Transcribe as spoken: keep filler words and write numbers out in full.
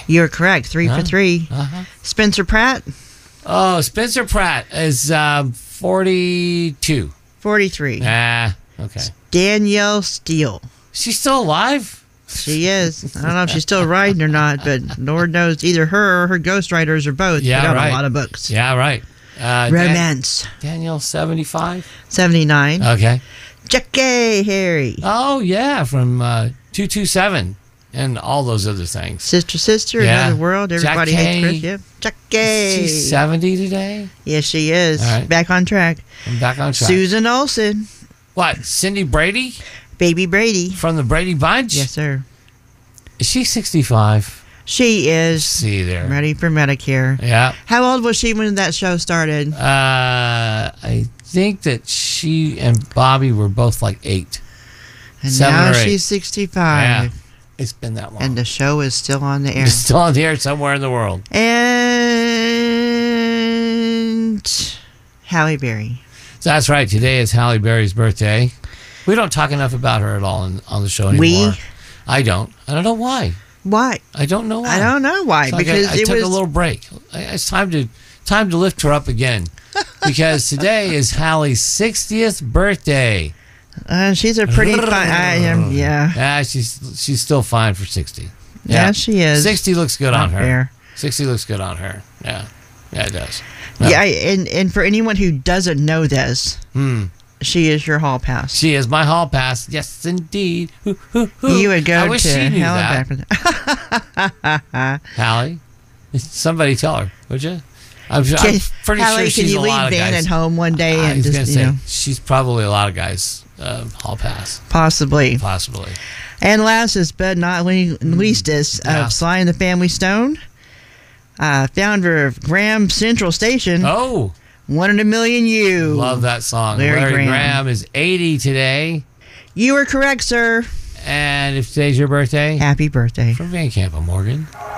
You're correct. Three Huh? for three. Uh-huh. Spencer Pratt, Oh, Spencer Pratt is um, forty-two. forty-three. Ah, okay. Danielle Steele. She's still alive? She is. I don't know if she's still writing or not, but Lord knows either her or her ghostwriters or both Yeah, put out right. a lot of books. Yeah, right. Uh, Romance. Dan- Danielle, seventy-five? seventy-nine. Okay. Jackie Harry. Oh, yeah, from uh, two two seven and all those other things. Sister, Sister, Yeah. Another World. Everybody Jackie. hates Chris. Yep. Jackie. She's seventy today? Yes, she is. All right. Back on track. I'm back on track. Susan Olsen. What, Cindy Brady Baby Brady. from the Brady Bunch? Yes, sir. Is she sixty-five? She is. See there. Ready for Medicare. Yeah. How old was she when that show started? Uh, I think that she and Bobby were both like eight. And Seven now or eight. she's sixty-five. Yeah. It's been that long. And the show is still on the air. It's still on the air somewhere in the world. And Halle Berry. That's right. Today is Halle Berry's birthday. We don't talk enough about her at all in, on the show anymore. We? I don't. I don't know why. Why? I don't know why. I don't know why. It's like because I, I it took was a little break. I- It's time to time to lift her up again, because today is Halle's sixtieth birthday. Uh, she's a pretty fine. I am. Yeah. Yeah, she's she's still fine for sixty. Yeah, she is. Sixty looks good Not on her. fair. Sixty looks good on her. Yeah, yeah, it does. Yeah, I- and and for anyone who doesn't know this, Hmm. she is your hall pass. She is my hall pass. Yes, indeed. Hoo, hoo, hoo. You would go I wish to she knew hell that. and back for that. Hallie, somebody tell her, would you? I'm, I'm Can- pretty Hallie, sure she's can you a leave lot of Van guys. at home one day I and was just gonna you say know she's probably a lot of guys. Uh, hall pass, possibly. possibly. And lastest but not le- leastest Yeah. of Sly and the Family Stone, uh, founder of Graham Central Station, Oh, One in a Million You. love that song. Larry Larry Graham. Graham is eighty today, You are correct, sir. and if today's your birthday, Happy birthday. from Van Camp and Morgan.